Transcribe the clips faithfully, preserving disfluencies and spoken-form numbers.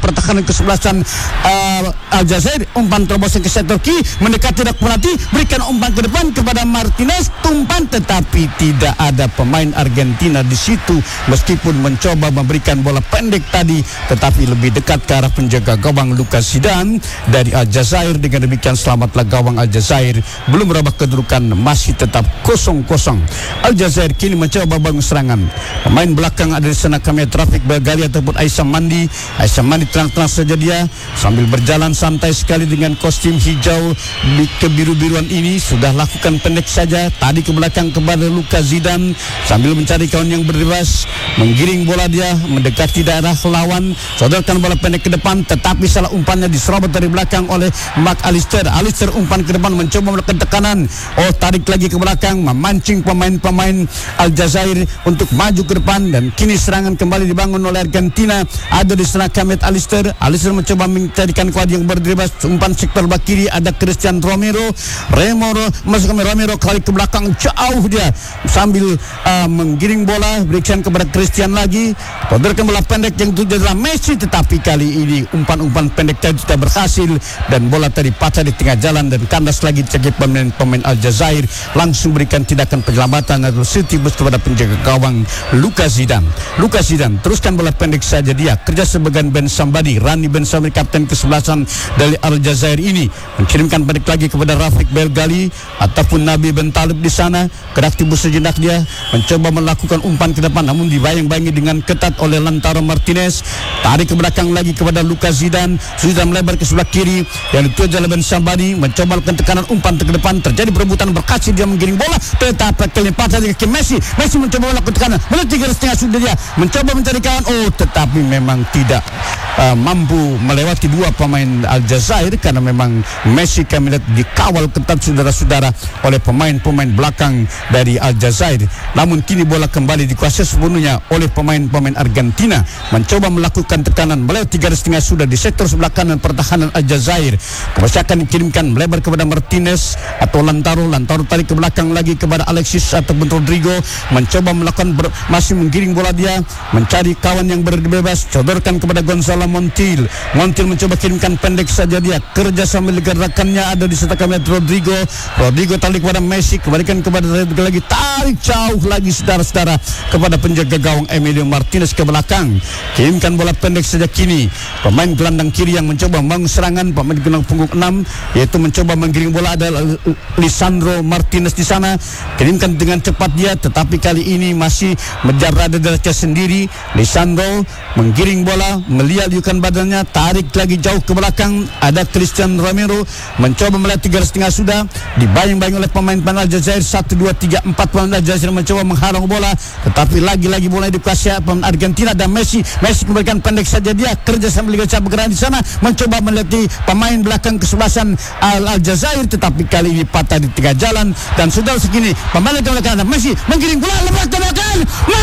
pertahanan kesebelasan uh, Aljazair. Umpan terobosan ke sektor kiri, mendekati dak penalti, berikan umpan ke depan kepada Martinez, tumpan tetapi tidak ada pemain Argentina di situ meskipun mencoba memberikan bola pendek tadi, tetapi lebih dekat ke arah penjaga gawang Lucas Zidane dari Aljazair. Dengan demikian selamatlah gawang Aljazair, belum merubah kedudukan, masih tetap kosong kosong. Aljazair kini mencoba bangun serangan. Pemain belakang ada di sana kami Trafik Belgali ataupun Aisyah Mandi. Aisyah Mandi tenang-tenang saja dia sambil berjalan santai sekali dengan kostum hijau kebiru-biruan ini. Sudah lakukan pendek saja tadi ke belakang kepada Lucas Zidane sambil mencari kawan yang berdebas, menggiring bola dia mendekati daerah lawan, sodorkan bola pendek ke depan tetapi salah umpannya diserobot dari belakang oleh Mac Allister. Allister umpan ke depan mencoba melakukan tekanan, oh tarik lagi ke belakang, memancing pemain-pemain Aljazair untuk maju ke depan dan kini serangan kembali dibangun oleh Argentina. Ada di sana Kamet Allister. Allister mencoba mencarikan kuat yang berdebas, umpan sektor bak kiri ada Christian Romero. Romero masuk ke Romero kali ke belakang jauh dia sambil uh, menggiring bola, berikan kepada Christian lagi, sodorkan bola pendek yang itu adalah Messi tetapi kali ini umpan-umpan pendek tadi tidak berhasil dan bola tadi patah di tengah jalan dan kandas lagi dicekik pemain-pemain Aljazair. Langsung berikan tindakan penyelamatan atau city bus kepada penjaga gawang Lucas Zidane. Lucas Zidane teruskan bola pendek saja dia, kerja sebagai Ben Sambadi. Rani Ben Sambadi kapten kesebelasan dari Aljazair ini mengirimkan pendek lagi kepada Rafik Belgali ataupun Nabi Ben Talib di sana. Kreatif sejenak dia mencoba melakukan umpan ke depan namun dibayang-bayangi dengan ketat oleh Lautaro Martinez. Tarik ke belakang lagi kepada Lucas Zidane, sudah melebar ke sebelah kiri yang itu adalah Ben Sambadi mencoba melakukan tekanan umpan ke depan, terjadi perebutan berkasi, dia menggiring bola tetapi kelempatan ke Messi. Messi mencoba melakukan tekanan, menit tiga setengah sudah dia mencoba mencari kawan, oh tetapi memang tidak uh, mampu melewati dua pemain Aljazair karena memang Messi kami lihat dikawal ketat saudara-saudara oleh pemain-pemain belakang dari Aljazair. Namun kini bola kembali dikuasai sepenuhnya oleh pemain-pemain Argentina, mencoba melakukan tekanan melewati tiga setengah sudah di sektor sebelah kanan pertahanan Aljazair. Kebiasaan dikirimkan melebar kepada Martinez atau Lautaro. Lautaro tarik ke belakang lagi kepada Alexis ataupun Rodrigo, mencoba melakukan ber, masih menggiring bola dia mencari kawan yang bebas, sodorkan kepada Gonzalo Montiel. Montiel mencoba kirimkan pendek saja dia, kerja sambil gerakannya ada di sebelah kanan Rodrigo. Rodrigo tarik kepada Messi, kembalikan kepada Rodrigo lagi, tarik jauh lagi saudara-saudara kepada penjaga gawang Emilio Martinez ke belakang. Kirimkan bola pendek saja kini pemain gelandang kiri yang mencoba membangun serangan, pemain gelandang punggung enam yaitu mencoba menggiring bola ada Lisandro Martinez di sana. Kirimkan dengan cepat dia tetapi kali ini masih menjarah dadanya sendiri. Lisandro menggiring bola, melihat-lihatkan badannya, tarik lagi jauh ke belakang ada Christian Romero mencoba melihat tiga setengah sudah dibayang-bayang oleh pemain-pemain Aljazair. Satu, dua, tiga, empat pemain Aljazair mencoba menghalang bola tetapi lagi-lagi bola dikuasai pemain Argentina dan Messi. Messi kembalikan pendek saja dia, kerja sambil lihat bergerak di sana, mencoba melihat pemain belakang kesebelasan Aljazair tetapi kali ini patah di tengah jalan dan sudah segini pemain di belakang Messi menggiring bola lepas ke belakang,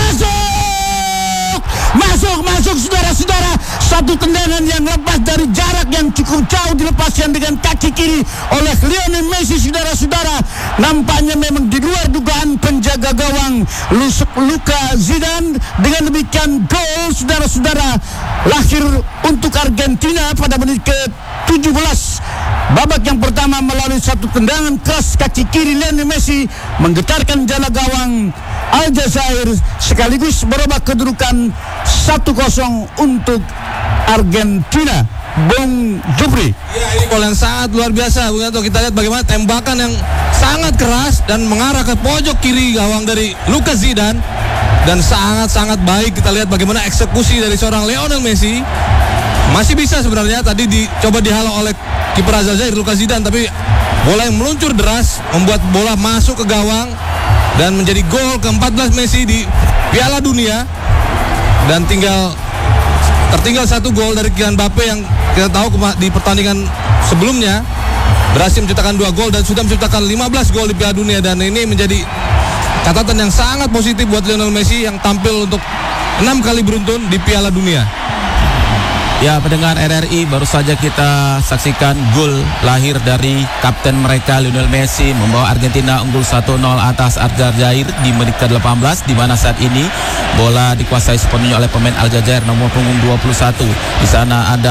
masuk masuk masuk saudara-saudara, satu tendangan yang lepas dari jarak yang cukup jauh dilepaskan dengan kaki kiri oleh Lionel Messi saudara-saudara. Nampaknya memang di luar dugaan penjaga gawang Lucas Zidane. Dengan demikian gol saudara-saudara lahir untuk Argentina pada menit ke tujuh belas. Babak yang pertama melalui satu tendangan keras kaki kiri Lionel Messi menggetarkan jala gawang Aljazair sekaligus merubah kedudukan satu kosong untuk Argentina. Bung Jupri. Ya, ini gol yang sangat luar biasa. Kita lihat bagaimana tembakan yang sangat keras dan mengarah ke pojok kiri gawang dari Lucas Zidane dan sangat-sangat baik. Kita lihat bagaimana eksekusi dari seorang Lionel Messi. Masih bisa sebenarnya tadi dicoba dihalau oleh kiper Aljazair Lucas Zidane, tapi bola yang meluncur deras membuat bola masuk ke gawang dan menjadi gol ke empat belas Messi di Piala Dunia. Dan tinggal tertinggal satu gol dari Kylian Mbappe yang kita tahu di pertandingan sebelumnya berhasil menciptakan dua gol dan sudah menciptakan lima belas gol di Piala Dunia, dan ini menjadi catatan yang sangat positif buat Lionel Messi yang tampil untuk enam kali beruntun di Piala Dunia. Ya, pendengar R R I, baru saja kita saksikan gol lahir dari kapten mereka Lionel Messi membawa Argentina unggul satu nol atas Aljazair di menit ke delapan belas, di mana saat ini bola dikuasai sepenuhnya oleh pemain Aljazair nomor punggung dua puluh satu. Di sana ada